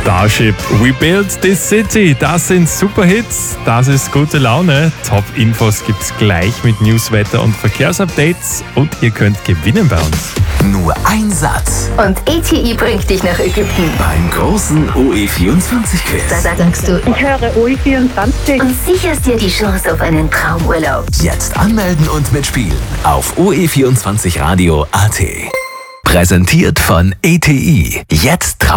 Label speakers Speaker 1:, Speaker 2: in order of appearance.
Speaker 1: Starship, We Build This City, das sind Superhits, das ist gute Laune. Top-Infos gibt's gleich mit News, Wetter und Verkehrsupdates und ihr könnt gewinnen bei uns.
Speaker 2: Nur ein Satz.
Speaker 3: Und ETI bringt dich nach Ägypten.
Speaker 2: Beim großen OE24-Quiz.
Speaker 3: Da sagst du,
Speaker 4: Ich höre OE24.
Speaker 3: und sicherst dir die Chance auf einen Traumurlaub.
Speaker 2: Jetzt anmelden und mitspielen auf OE24radio.at. Präsentiert von ETI. Jetzt